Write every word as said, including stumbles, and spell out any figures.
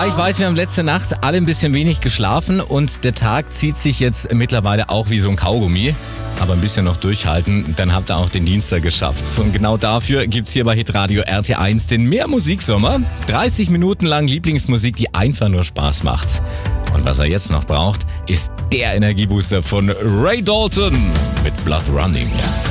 Ja, ich weiß, wir haben letzte Nacht alle ein bisschen wenig geschlafen und der Tag zieht sich jetzt mittlerweile auch wie so ein Kaugummi. Aber ein bisschen noch durchhalten, dann habt ihr auch den Dienstag geschafft. Und genau dafür gibt's hier bei Hitradio R T eins den Mehr Musiksommer. dreißig Minuten lang Lieblingsmusik, die einfach nur Spaß macht. Und was er jetzt noch braucht, ist der Energiebooster von Ray Dalton mit Blood Running.